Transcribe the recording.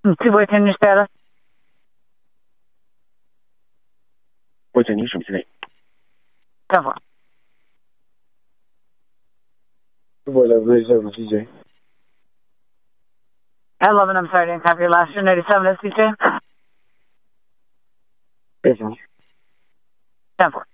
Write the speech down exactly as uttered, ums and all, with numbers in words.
two boy ten, your status? Boy ten,什么之类。 ten four. Boy eleven, seven, C J. eleven, I'm sorry, didn't copy your last year, eighty-seven, S C J? ten four. ten four.